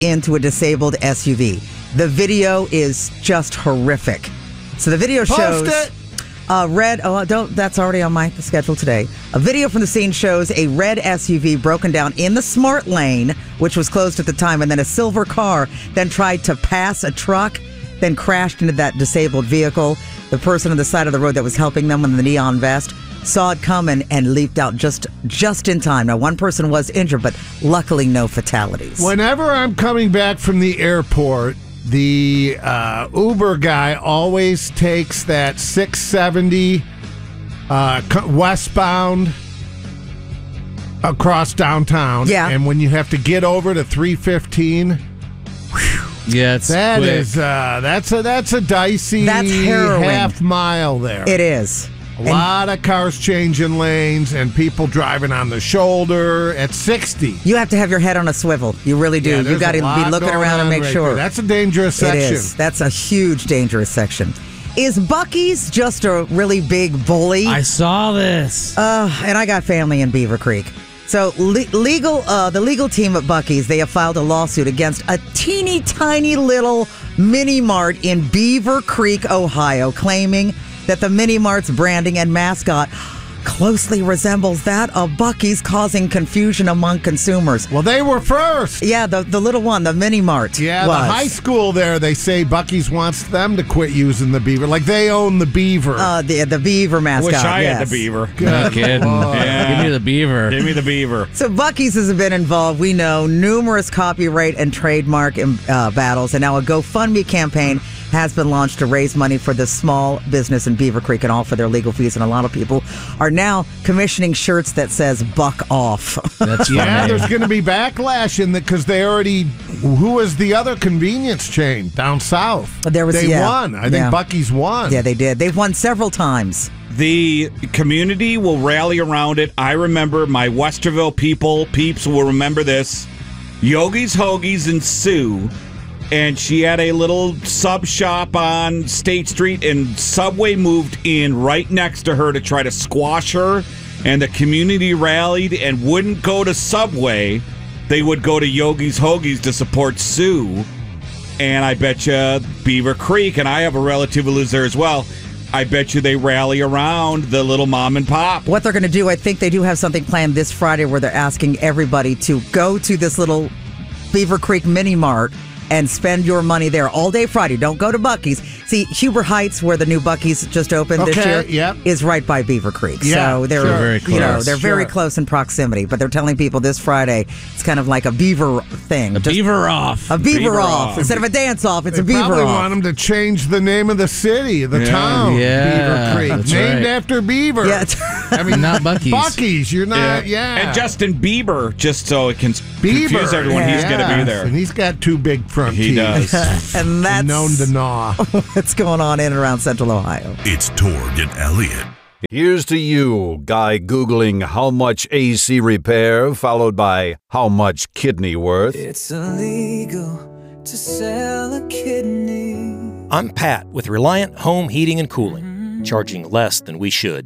into a disabled SUV. The video is just horrific. So the video shows that's already on my schedule today. A video from the scene shows a red SUV broken down in the smart lane, which was closed at the time, and then a silver car then tried to pass a truck, then crashed into that disabled vehicle. The person on the side of the road that was helping them in the neon vest saw it coming and leaped out just in time. Now, one person was injured, but luckily no fatalities. Whenever I'm coming back from the airport, the Uber guy always takes that 670 westbound across downtown. Yeah. And when you have to get over to 315, yeah, it's that quick. is that's a dicey half mile there. It is. A lot of cars changing lanes and people driving on the shoulder at 60. You have to have your head on a swivel. You really do. Yeah, You got to be looking around and make sure. That's a dangerous section. It is. That's a huge, dangerous section. Is Buc-ee's just a really big bully? I saw this. And I got family in Beaver Creek. So the legal team at Buc-ee's, they have filed a lawsuit against a teeny tiny little mini mart in Beaver Creek, Ohio, claiming that the mini mart's branding and mascot closely resembles that of Buc-ee's, causing confusion among consumers. Well, they were first. Yeah, the little one, the mini mart. Yeah, was. the high school there, they say Buc-ee's wants them to quit using the beaver. Like they own the beaver. The beaver mascot. I wish I yes. had the beaver. No kidding. Yeah. Give me the beaver. Give me the beaver. So Buc-ee's has been involved, we know, numerous copyright and trademark battles, and now a GoFundMe campaign has been launched to raise money for the small business in Beaver Creek and all for their legal fees. And a lot of people are now commissioning shirts that says "Buck Off." That's funny. Yeah, there's going to be backlash in because they already. Who was the other convenience chain down south? They won. I think Buc-ee's won. Yeah, they did. They've won several times. The community will rally around it. I remember my Westerville peeps will remember this. Yogi's Hoagies and Sue. And she had a little sub shop on State Street, and Subway moved in right next to her to try to squash her. And the community rallied and wouldn't go to Subway. They would go to Yogi's Hoagies to support Sue. And I bet you Beaver Creek, and I have a relative who lives there as well, I bet you they rally around the little mom and pop. What they're going to do, I think they do have something planned this Friday where they're asking everybody to go to this little Beaver Creek mini mart and spend your money there all day Friday. Don't go to Buc-ee's. See, Huber Heights, where the new Buc-ee's just opened this year, is right by Beaver Creek. Yeah, so they're very close. they're very close in proximity. But they're telling people this Friday it's kind of like a beaver thing. Beaver off. A beaver off. off. Instead of a dance off, it's They a beaver probably off. want them to change the name of the city, the town, Yeah, Beaver Creek, that's named right. after Beaver. Yeah. I mean, Not Buc-ee's. Buc-ee's, you're not. Yeah. And Justin Bieber, just so it can Beaver. confuse everyone, he's going to be there. And he's got two big front teeth. He does. And that's Known to gnaw. what's going on in and around Central Ohio. It's Torg and Elliott. Here's to you, guy Googling how much AC repair, followed by how much kidney worth. It's illegal to sell a kidney. I'm Pat with Reliant Home Heating and Cooling, charging less than we should.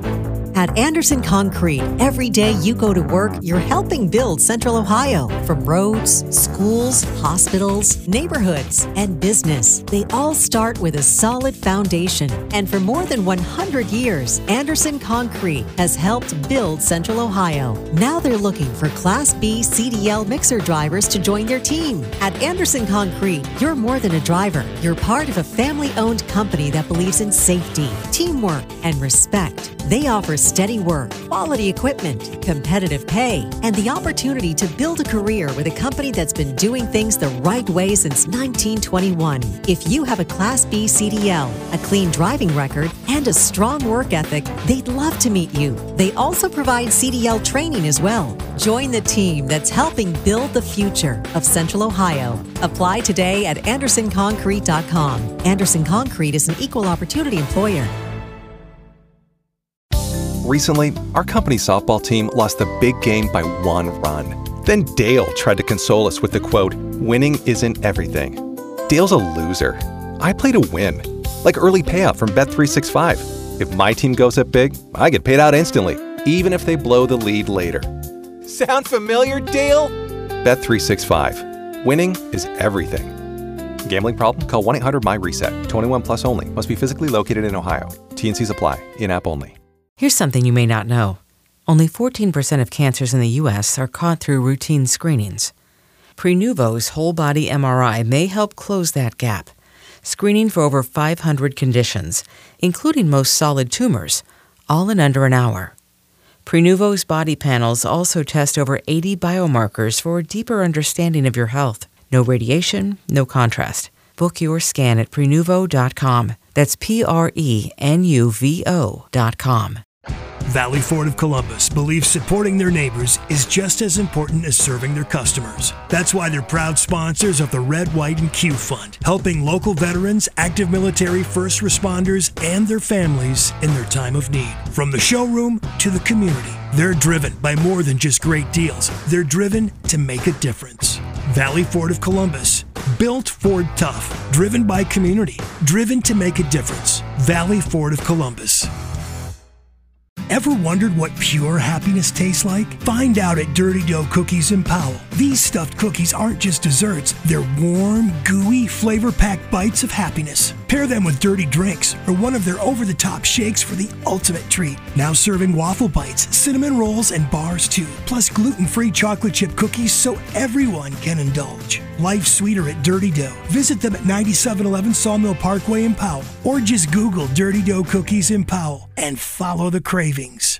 At Anderson Concrete, every day you go to work, you're helping build Central Ohio. From roads, schools, hospitals, neighborhoods, and business, they all start with a solid foundation. And for more than 100 years, Anderson Concrete has helped build Central Ohio. Now they're looking for Class B CDL mixer drivers to join their team. At Anderson Concrete, you're more than a driver. You're part of a family-owned company that believes in safety, teamwork, and respect. They offer steady work, quality equipment, competitive pay, and the opportunity to build a career with a company that's been doing things the right way since 1921. If you have a Class B CDL, a clean driving record, and a strong work ethic, they'd love to meet you. They also provide CDL training as well. Join the team that's helping build the future of Central Ohio. Apply today at AndersonConcrete.com. Anderson Concrete is an equal opportunity employer. Recently, our company softball team lost the big game by 1 run. Then Dale tried to console us with the quote, "Winning isn't everything." Dale's a loser. I play to win. Like early payout from Bet365. If my team goes up big, I get paid out instantly, even if they blow the lead later. Sound familiar, Dale? Bet365. Winning is everything. Gambling problem? Call 1-800-MY-RESET. 21 plus only. Must be physically located in Ohio. T&Cs apply. In-app only. Here's something you may not know. Only 14% of cancers in the U.S. are caught through routine screenings. Prenuvo's whole-body MRI may help close that gap, screening for over 500 conditions, including most solid tumors, all in under an hour. Prenuvo's body panels also test over 80 biomarkers for a deeper understanding of your health. No radiation, no contrast. Book your scan at Prenuvo.com. That's Prenuvo.com. Valley Ford of Columbus believes supporting their neighbors is just as important as serving their customers. That's why they're proud sponsors of the Red, White, and Q Fund, helping local veterans, active military, first responders, and their families in their time of need. From the showroom to the community, they're driven by more than just great deals. They're driven to make a difference. Valley Ford of Columbus, built Ford tough, driven by community, driven to make a difference. Valley Ford of Columbus. Ever wondered what pure happiness tastes like? Find out at Dirty Dough Cookies in Powell. These stuffed cookies aren't just desserts. They're warm, gooey, flavor-packed bites of happiness. Pair them with dirty drinks or one of their over-the-top shakes for the ultimate treat. Now serving waffle bites, cinnamon rolls, and bars too. Plus gluten-free chocolate chip cookies so everyone can indulge. Life's sweeter at Dirty Dough. Visit them at 9711 Sawmill Parkway in Powell. Or just Google Dirty Dough Cookies in Powell and follow the cravings.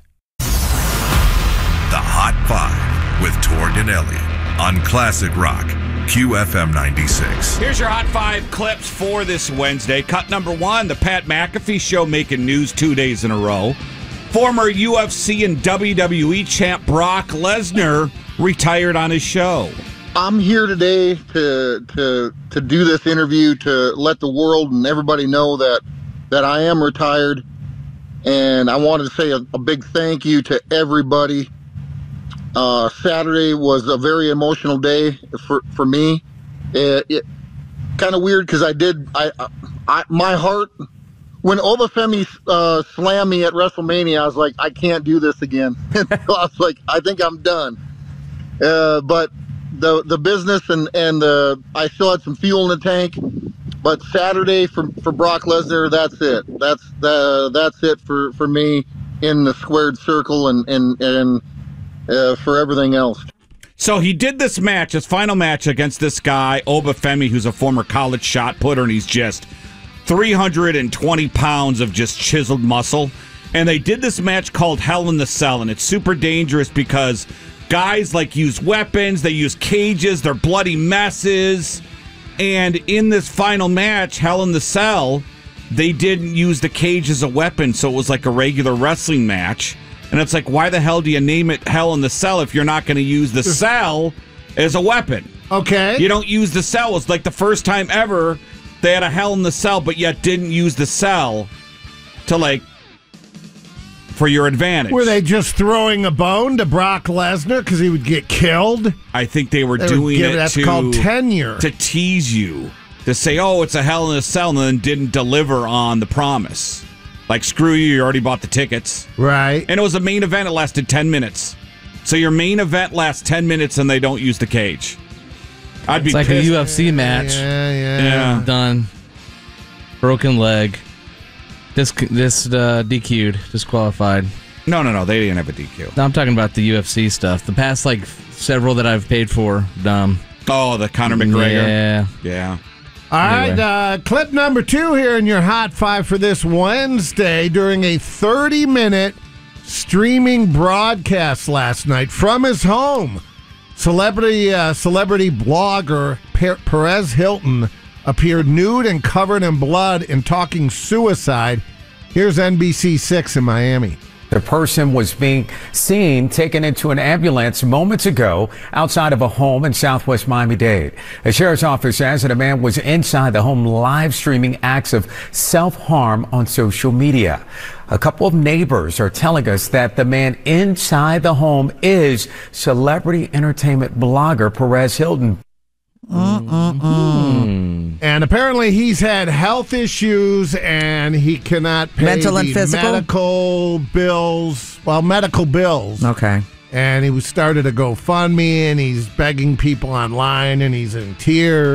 The Hot 5 with Torg and Elliott on Classic Rock, QFM 96. Here's your Hot 5 clips for this Wednesday. Cut number 1, the Pat McAfee Show making news 2 days in a row. Former UFC and WWE champ Brock Lesnar retired on his show. I'm here today to do this interview to let the world and everybody know that I am retired. And I wanted to say a big thank you to everybody. Saturday was a very emotional day for me. It kind of weird because my heart, when Obafemi slammed me at WrestleMania, I was like, I can't do this again. So I was like, I think I'm done. But the business and I still had some fuel in the tank. But Saturday for Brock Lesnar, that's it. That's it for me in the squared circle and for everything else. So he did this match, his final match against this guy, Obafemi, who's a former college shot putter, and he's just 320 pounds of just chiseled muscle. And they did this match called Hell in the Cell, and it's super dangerous because guys use weapons, they use cages, they're bloody messes. And in this final match, Hell in the Cell, they didn't use the cage as a weapon, so it was like a regular wrestling match. And it's like, why the hell do you name it Hell in the Cell if you're not going to use the cell as a weapon? Okay. You don't use the cell. It's like the first time ever they had a Hell in the Cell, but yet didn't use the cell to, for your advantage. Were they just throwing a bone to Brock Lesnar because he would get killed? I think they were doing it that's called tenure. To tease you. To say, oh, it's a Hell in a Cell, and then didn't deliver on the promise. Like, screw you already bought the tickets. Right. And it was a main event. It lasted 10 minutes. So your main event lasts 10 minutes, and they don't use the cage. I'd be like pissed. a UFC match. Yeah. Done. Broken leg. DQ'd, disqualified. No, they didn't have a DQ. No, I'm talking about the UFC stuff. The past, several that I've paid for, dumb. Oh, the Conor McGregor? Yeah. All right, clip number 2 here in your Hot 5 for this Wednesday during a 30-minute streaming broadcast last night from his home. Celebrity blogger Perez Hilton appeared nude and covered in blood and talking suicide. Here's NBC6 in Miami. The person was being seen taken into an ambulance moments ago outside of a home in southwest Miami-Dade. A sheriff's office says that a man was inside the home live streaming acts of self-harm on social media. A couple of neighbors are telling us that the man inside the home is celebrity entertainment blogger Perez Hilton. And apparently he's had health issues and he cannot pay mental and physical medical bills. Well, medical bills. Okay. And he started a GoFundMe, and he's begging people online, and he's in tears.